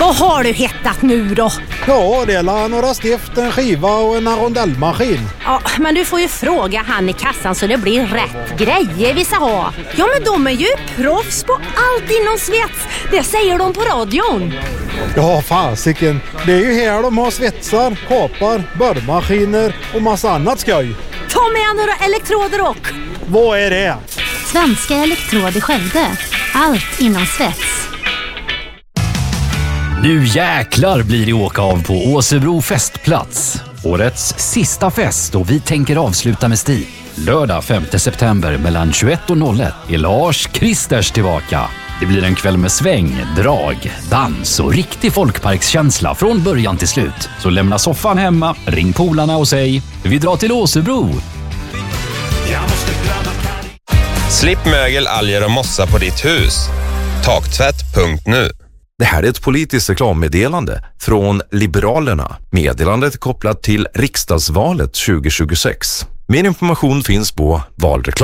Vad har du hittat nu då? Ja, det är några stift, en skiva och en rondellmaskin. Ja, men du får ju fråga han i kassan så det blir rätt grejer vi ska ha. Ja, men de är ju proffs på allt inom svets. Det säger de på radion. Ja, fasiken. Det är ju här de har svetsar, kapar, borrmaskiner och massa annat skoj. Ta med några elektroder och... Vad är det? Svenska Elektrod i Skövde. Allt inom svets. Nu jäklar blir det åka av på Åsebro festplats. Årets sista fest och vi tänker avsluta med stil. Lördag 5 september mellan 21 och 01 är Lars Kristers tillbaka. Det blir en kväll med sväng, drag, dans och riktig folkparkskänsla från början till slut. Så lämna soffan hemma, ring polarna och säg vi drar till Åsebro. Slipp mögel, alger och mossa på ditt hus. Taktvätt.nu. Det här är ett politiskt reklammeddelande från Liberalerna. Meddelandet är kopplat till riksdagsvalet 2026. Mer information finns på valreklam.